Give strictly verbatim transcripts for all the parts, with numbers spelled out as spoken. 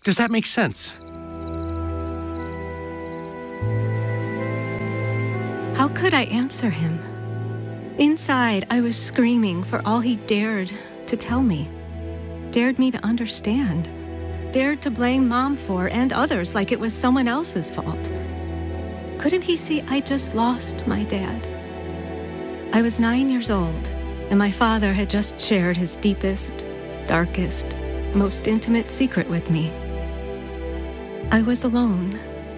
Does that make sense? How could I answer him? Inside, I was screaming for all he dared to tell me. Dared me to understand. Dared to blame Mom for, and others, like it was someone else's fault. Couldn't he see I just lost my dad? I was nine years old, and my father had just shared his deepest, darkest, most intimate secret with me. I was alone.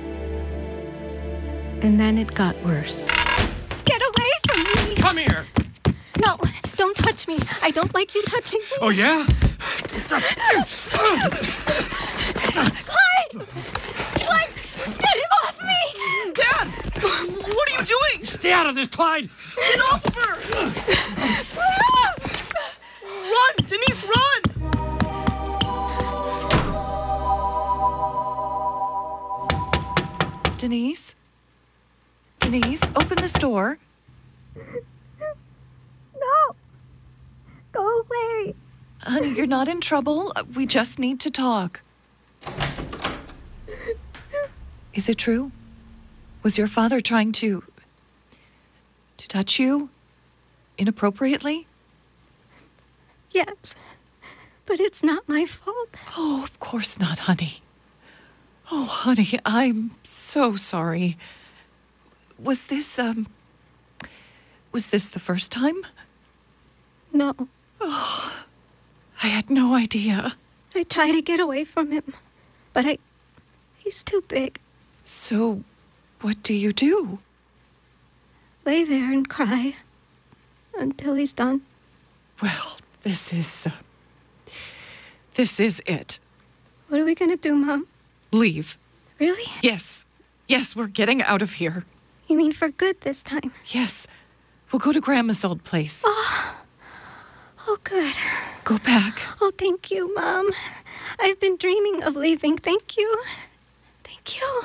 And then it got worse. Get away from me! Come here! No, don't touch me. I don't like you touching me. Oh, yeah? Clyde! Clyde, get him off me! Dad! What are you doing? Stay out of this, Clyde! Get off of her! Run! Denise, run! Denise? Denise, open this door. No! Go away! Honey, you're not in trouble. We just need to talk. Is it true? Was your father trying to... to touch you? Inappropriately? Yes, but it's not my fault. Oh, of course not, honey. Oh, honey, I'm so sorry. Was this, um... was this the first time? No. Oh, I had no idea. I try to get away from him, but I... he's too big. So, what do you do? Lay there and cry until he's done. Well, this is, uh, this is it. What are we gonna do, Mom? Leave. Really? Yes. Yes, we're getting out of here. You mean for good this time? Yes. We'll go to Grandma's old place. Oh, oh good. Go back. Oh, thank you, Mom. I've been dreaming of leaving. Thank you. Thank you.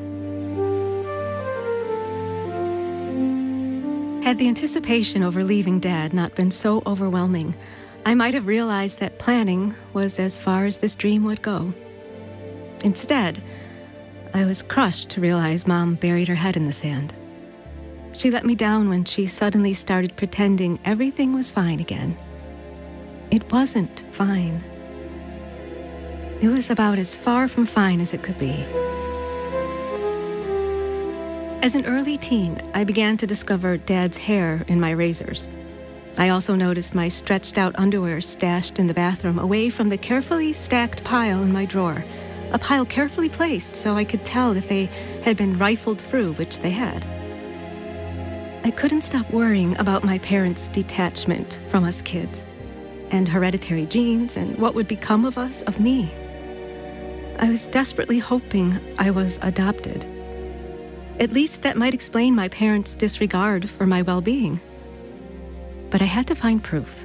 Had the anticipation over leaving Dad not been so overwhelming, I might have realized that planning was as far as this dream would go. Instead, I was crushed to realize Mom buried her head in the sand. She let me down when she suddenly started pretending everything was fine again. It wasn't fine. It was about as far from fine as it could be. As an early teen, I began to discover Dad's hair in my razors. I also noticed my stretched-out underwear stashed in the bathroom away from the carefully stacked pile in my drawer, a pile carefully placed so I could tell if they had been rifled through, which they had. I couldn't stop worrying about my parents' detachment from us kids, and hereditary genes, and what would become of us, of me. I was desperately hoping I was adopted. At least that might explain my parents' disregard for my well-being. But I had to find proof.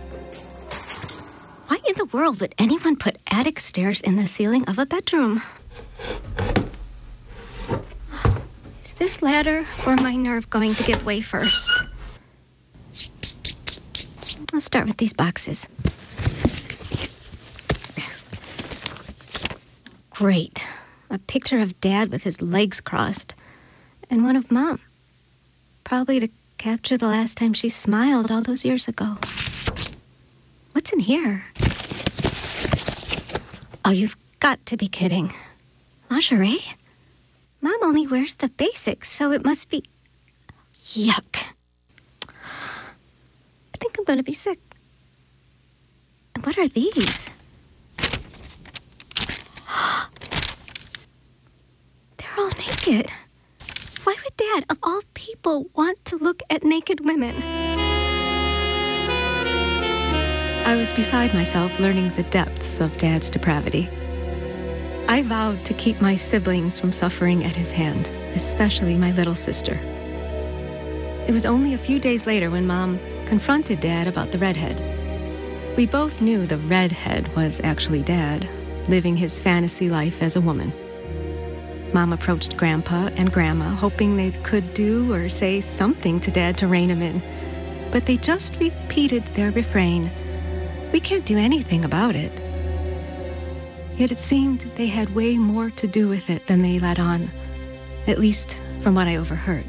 Why in the world would anyone put attic stairs in the ceiling of a bedroom? Is this ladder or my nerve going to give way first? I'll start with these boxes. Great. A picture of Dad with his legs crossed. And one of Mom. Probably to capture the last time she smiled all those years ago. What's in here? Oh, you've got to be kidding. Lingerie? Mom only wears the basics, so it must be... Yuck. I think I'm going to be sick. And what are these? They're all naked. Why would Dad, of all people, want to look at naked women? I was beside myself learning the depths of Dad's depravity. I vowed to keep my siblings from suffering at his hand, especially my little sister. It was only a few days later when Mom confronted Dad about the redhead. We both knew the redhead was actually Dad, living his fantasy life as a woman. Mom approached Grandpa and Grandma, hoping they could do or say something to Dad to rein him in. But they just repeated their refrain, "We can't do anything about it." Yet it seemed they had way more to do with it than they let on, at least from what I overheard.